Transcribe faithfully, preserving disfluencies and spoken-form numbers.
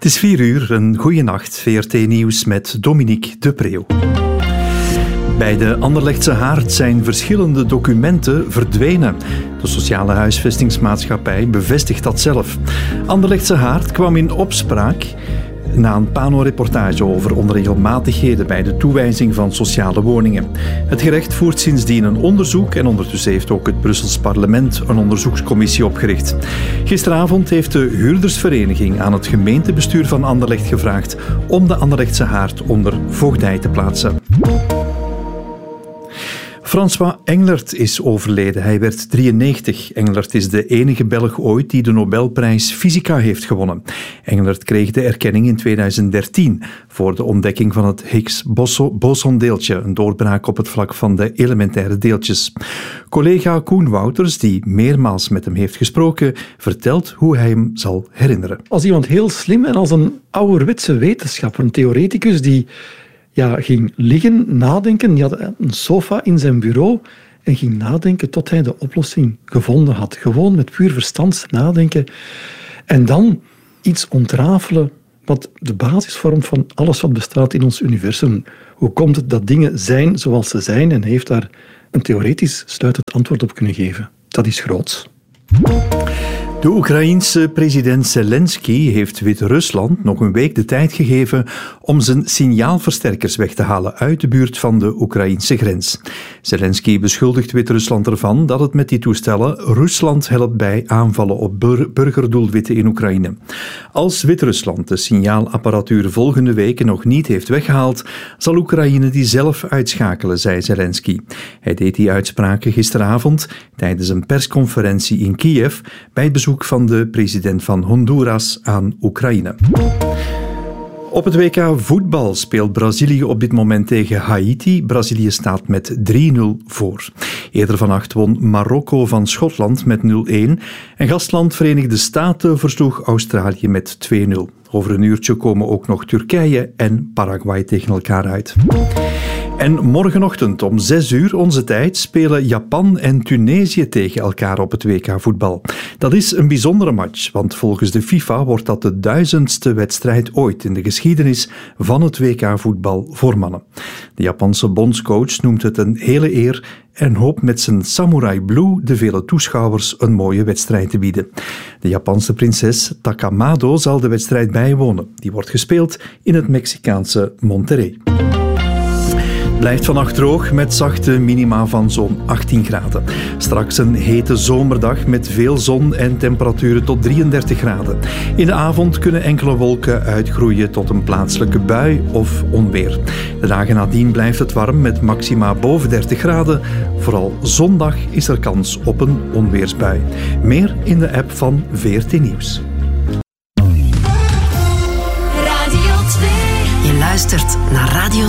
Het is vier uur, een goeie nacht. V R T Nieuws met Dominique de Preeuw. Bij de Anderlechtse Haard zijn verschillende documenten verdwenen. De sociale huisvestingsmaatschappij bevestigt dat zelf. Anderlechtse Haard kwam in opspraak na een Pano-reportage over onregelmatigheden bij de toewijzing van sociale woningen. Het gerecht voert sindsdien een onderzoek en ondertussen heeft ook het Brussels parlement een onderzoekscommissie opgericht. Gisteravond heeft de huurdersvereniging aan het gemeentebestuur van Anderlecht gevraagd om de Anderlechtse Haard onder voogdij te plaatsen. François Englert is overleden. Hij werd drieënnegentig. Englert is de enige Belg ooit die de Nobelprijs Fysica heeft gewonnen. Englert kreeg de erkenning in tweeduizend dertien voor de ontdekking van het Higgs-bosondeeltje, een doorbraak op het vlak van de elementaire deeltjes. Collega Koen Wouters, die meermaals met hem heeft gesproken, vertelt hoe hij hem zal herinneren. Als iemand heel slim en als een ouderwetse wetenschapper, een theoreticus die Ja, ging liggen, nadenken. Hij had een sofa in zijn bureau en ging nadenken tot hij de oplossing gevonden had. Gewoon met puur verstand nadenken. En dan iets ontrafelen wat de basis vormt van alles wat bestaat in ons universum. Hoe komt het dat dingen zijn zoals ze zijn? En hij heeft daar een theoretisch sluitend antwoord op kunnen geven. Dat is groots. De Oekraïense president Zelensky heeft Wit-Rusland nog een week de tijd gegeven om zijn signaalversterkers weg te halen uit de buurt van de Oekraïense grens. Zelensky beschuldigt Wit-Rusland ervan dat het met die toestellen Rusland helpt bij aanvallen op bur- burgerdoelwitten in Oekraïne. Als Wit-Rusland de signaalapparatuur volgende week nog niet heeft weggehaald, zal Oekraïne die zelf uitschakelen, zei Zelensky. Hij deed die uitspraken gisteravond tijdens een persconferentie in Kiev bij het bezoek van de president van Honduras aan Oekraïne. Op het W K voetbal speelt Brazilië op dit moment tegen Haiti. Brazilië staat met drie nul voor. Eerder vannacht won Marokko van Schotland met nul-een en gastland Verenigde Staten versloeg Australië met twee nul. Over een uurtje komen ook nog Turkije en Paraguay tegen elkaar uit. En morgenochtend om zes uur onze tijd spelen Japan en Tunesië tegen elkaar op het W K voetbal. Dat is een bijzondere match, want volgens de FIFA wordt dat de duizendste wedstrijd ooit in de geschiedenis van het W K voetbal voor mannen. De Japanse bondscoach noemt het een hele eer en hoopt met zijn Samurai Blue de vele toeschouwers een mooie wedstrijd te bieden. De Japanse prinses Takamado zal de wedstrijd bijwonen. Die wordt gespeeld in het Mexicaanse Monterrey. Blijft vannacht droog met zachte minima van zo'n achttien graden. Straks een hete zomerdag met veel zon en temperaturen tot drieëndertig graden. In de avond kunnen enkele wolken uitgroeien tot een plaatselijke bui of onweer. De dagen nadien blijft het warm met maxima boven dertig graden. Vooral zondag is er kans op een onweersbui. Meer in de app van V R T Nieuws. Radio twee. Je luistert naar Radio